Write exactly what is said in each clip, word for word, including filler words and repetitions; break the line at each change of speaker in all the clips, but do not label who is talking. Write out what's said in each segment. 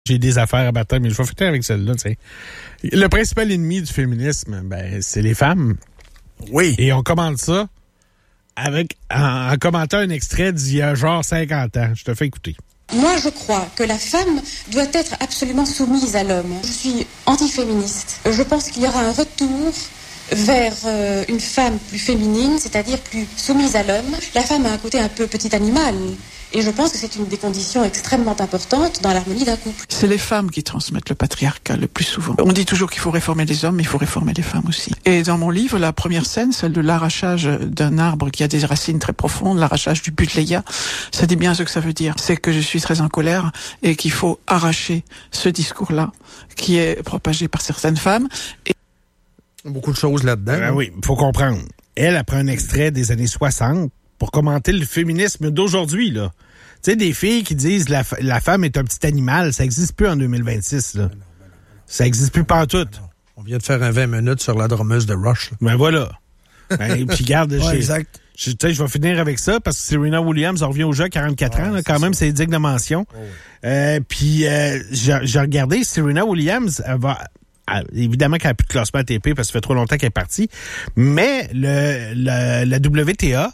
J'ai des affaires à battre, mais je vais finir avec celle-là. T'sais. Le principal ennemi du féminisme, ben, c'est les femmes.
Oui.
Et on commente ça avec en, en commentant un extrait d'il y a genre cinquante ans. Je te fais écouter.
Moi, je crois que la femme doit être absolument soumise à l'homme. Je suis antiféministe. Je pense qu'il y aura un retour vers euh, une femme plus féminine, c'est-à-dire plus soumise à l'homme. La femme a un côté un peu petit animal. Et je pense que c'est une des conditions extrêmement importantes dans l'harmonie d'un couple.
C'est les femmes qui transmettent le patriarcat le plus souvent. On dit toujours qu'il faut réformer les hommes, mais il faut réformer les femmes aussi. Et dans mon livre, la première scène, celle de l'arrachage d'un arbre qui a des racines très profondes, l'arrachage du buddleia, ça dit bien ce que ça veut dire. C'est que je suis très en colère et qu'il faut arracher ce discours-là qui est propagé par certaines femmes. Et
beaucoup de choses là-dedans.
Ben oui, il faut comprendre. Elle, elle prend un extrait des années soixante pour commenter le féminisme d'aujourd'hui, là. Tu sais, des filles qui disent la, la femme est un petit animal, ça n'existe plus en deux mille vingt-six, là. Ben non, ben non. Ça n'existe plus pantoute.
Ben on vient de faire un vingt minutes sur la drummeuse de Rush. Là.
Ben voilà. Ben, puis garde,
ouais, exact.
Je, je vais finir avec ça parce que Serena Williams, on revient au jeu à quarante-quatre ouais, ans, là, quand même, ça. C'est digne de mention. Oh, oui. euh, puis euh, j'ai regardé, Serena Williams, elle va... Évidemment qu'elle n'a plus de classement A T P parce que ça fait trop longtemps qu'elle est partie, mais le, le, la W T A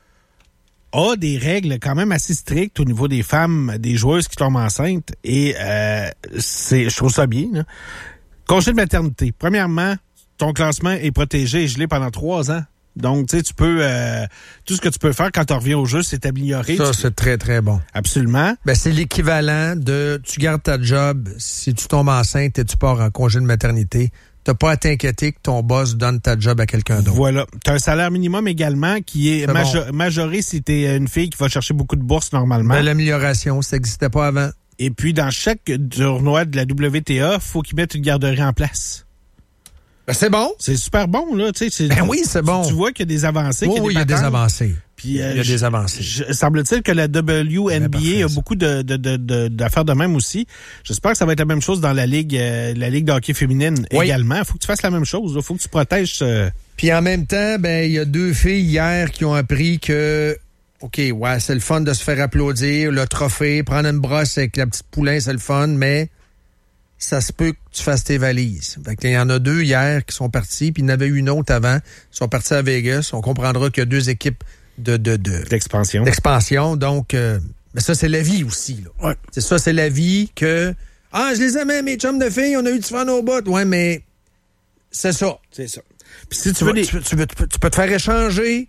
a des règles quand même assez strictes au niveau des femmes, des joueuses qui tombent enceintes, et euh, c'est, je trouve ça bien. Là. Congé de maternité. Premièrement, ton classement est protégé et gelé pendant trois ans. Donc, tu sais, tu peux... Euh, tout ce que tu peux faire quand tu reviens au jeu, c'est t'améliorer.
Ça,
tu...
c'est très, très bon.
Absolument.
Ben, c'est l'équivalent de... Tu gardes ta job, si tu tombes enceinte et tu pars en congé de maternité, t'as pas à t'inquiéter que ton boss donne ta job à quelqu'un d'autre.
Voilà. T'as un salaire minimum également qui est, est majo- bon. majoré si t'es une fille qui va chercher beaucoup de bourses normalement.
Ben, l'amélioration, ça n'existait pas avant.
Et puis, dans chaque tournoi de la W T A, il faut qu'ils mettent une garderie en place.
Ben, c'est bon.
C'est super bon, là. Tu sais,
ben oui, c'est bon.
Tu, tu vois qu'il y a des avancées.
Oh, oui, il y a des avancées.
Puis, euh,
il y a
je,
des avancées.
Je, semble-t-il que la W N B A ouais, a beaucoup de, de, de, de, d'affaires de même aussi. J'espère que ça va être la même chose dans la Ligue euh, la Ligue de hockey féminine oui. également. Il faut que tu fasses la même chose. Il faut que tu protèges... Euh...
Puis en même temps, ben il y a deux filles hier qui ont appris que... OK, ouais, c'est le fun de se faire applaudir, le trophée, prendre une brosse avec la petite poulain, c'est le fun, mais... ça se peut que tu fasses tes valises. Fait qu'il y en a deux hier qui sont partis, puis il y en avait une autre avant. Ils sont partis à Vegas. On comprendra qu'il y a deux équipes de, de, de
d'expansion.
D'expansion. Donc, euh, mais ça, c'est la vie aussi. Là.
Ouais.
C'est ça, c'est la vie que... Ah, je les aimais, mes chums de filles, on a eu du fun au bout. Ouais, mais c'est ça.
C'est ça. Puis si tu,
tu,
veux
vas,
des...
tu, tu, veux, tu, peux, tu peux te faire échanger.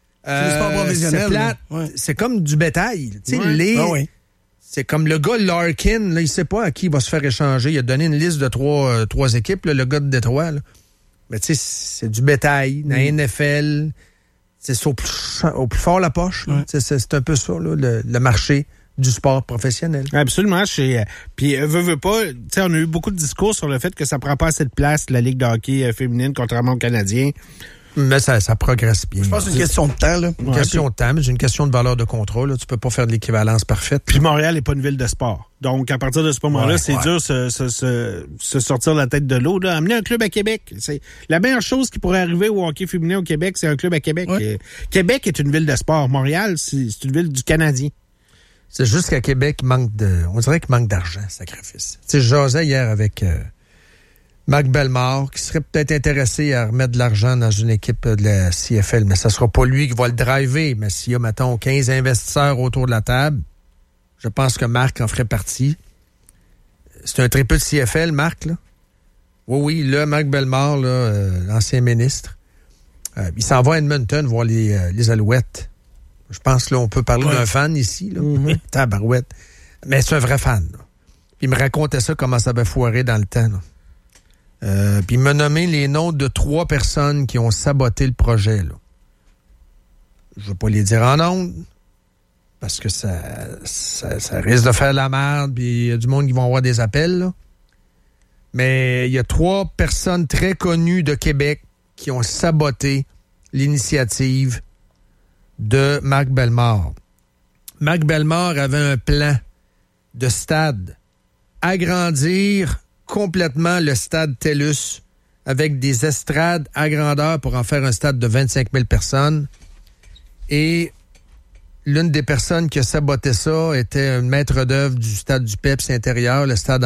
Euh, c'est plate. Ouais. C'est comme du bétail. Tu sais, ouais. les... Ah ouais. C'est comme le gars Larkin, là, il sait pas à qui il va se faire échanger. Il a donné une liste de trois, euh, trois équipes, là, le gars de Détroit. Là. Mais tu sais, c'est du bétail. Dans la N F L, c'est au plus, au plus fort la poche. Ouais. C'est, c'est un peu ça, là, le, le marché du sport professionnel.
Absolument. Chez, puis, euh, veux, veux pas, tu sais, on a eu beaucoup de discours sur le fait que ça prend pas assez de place, la Ligue de hockey euh, féminine, contrairement aux Canadiens.
Mais ça, ça progresse bien.
Je pense que c'est une question de temps, là.
Une ouais, question puis... de temps, mais c'est une question de valeur de contrôle. Là. Tu peux pas faire de l'équivalence parfaite.
Puis Montréal n'est pas une ville de sport. Donc, à partir de ce moment-là, ouais, c'est ouais. dur de se, se, se, se sortir la tête de l'eau. Là. Amener un club à Québec. C'est la meilleure chose qui pourrait arriver au hockey féminin au Québec, c'est un club à Québec. Ouais. Québec est une ville de sport. Montréal, c'est, c'est une ville du Canadien.
C'est juste qu'à Québec, il manque de, on dirait qu'il manque d'argent, sacrifice. Tu sais, je jasais hier avec... Euh... Marc Bellemare, qui serait peut-être intéressé à remettre de l'argent dans une équipe de la C F L, mais ça sera pas lui qui va le driver. Mais s'il y a, mettons, quinze investisseurs autour de la table, je pense que Marc en ferait partie. C'est un très peu de C F L, Marc, là. Oui, oui, là, Marc Bellemare, là, euh, l'ancien ministre, euh, il s'en va à Edmonton voir les, euh, les Alouettes. Je pense que là, on peut parler ouais. d'un fan ici, là. Mm-hmm. Tabarouette. Mais c'est un vrai fan, là. Il me racontait ça, comment ça avait foiré dans le temps, là. Euh, puis il m'a nommé les noms de trois personnes qui ont saboté le projet. Là. Je ne vais pas les dire en ondes, parce que ça, ça, ça risque de faire la merde, puis il y a du monde qui vont avoir des appels. Là. Mais il y a trois personnes très connues de Québec qui ont saboté l'initiative de Marc Bellemare. Marc Bellemare avait un plan de stade. Agrandir complètement le stade TELUS avec des estrades à grandeur pour en faire un stade de vingt-cinq mille personnes. Et l'une des personnes qui a saboté ça était un maître d'œuvre du stade du Pepsi intérieur, le stade